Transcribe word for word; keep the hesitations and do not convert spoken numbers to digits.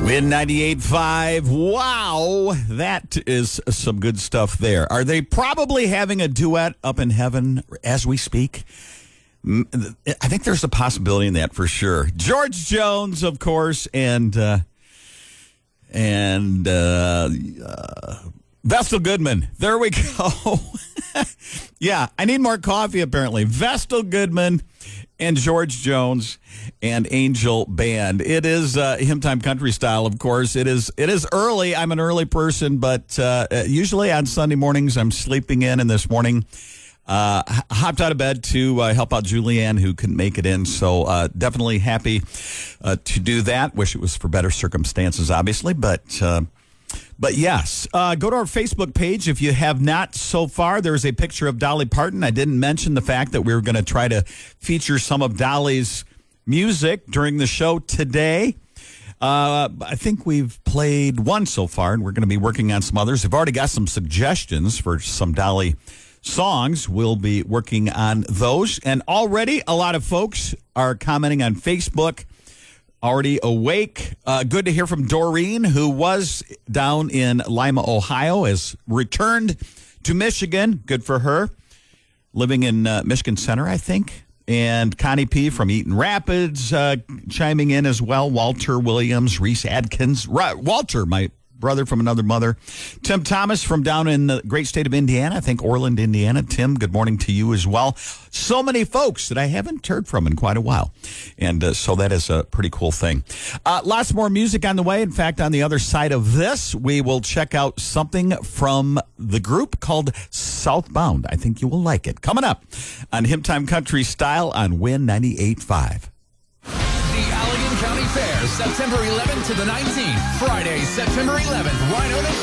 Win ninety-eight point five. Wow, that is some good stuff there. Are they probably having a duet up in heaven as we speak? I think there's a possibility in that for sure. George Jones, of course, and uh, and uh, uh, Vestal Goodman. There we go. Yeah, I need more coffee, apparently. Vestal Goodman and George Jones and Angel Band. It is uh, Hymn Time Country Style, of course. It is It is early. I'm an early person, but uh, usually on Sunday mornings I'm sleeping in, and this morning uh, hopped out of bed to uh, help out Julianne, who couldn't make it in. So uh, definitely happy uh, to do that. Wish it was for better circumstances, obviously, but... Uh, But yes, uh, go to our Facebook page if you have not so far. There's a picture of Dolly Parton. I didn't mention the fact that we were going to try to feature some of Dolly's music during the show today. Uh, I think we've played one so far, and we're going to be working on some others. I've already got some suggestions for some Dolly songs. We'll be working on those. And already a lot of folks are commenting on Facebook. Already awake. Uh, good to hear from Doreen, who was down in Lima, Ohio, has returned to Michigan. Good for her. Living in uh, Michigan Center, I think. And Connie P. from Eaton Rapids uh, chiming in as well. Walter Williams, Reese Adkins. Ra- Walter, my brother from another mother. Tim Thomas from down in the great state of Indiana, I think Orland, Indiana. Tim, good morning to you as well. So many folks that I haven't heard from in quite a while. And uh, so that is a pretty cool thing. Uh, lots more music on the way. In fact, on the other side of this, we will check out something from the group called Southbound. I think you will like it. Coming up on Hymn Time Country Style on Win ninety-eight point five. County Fair, September eleventh to the nineteenth. Friday, September eleventh, Wynonna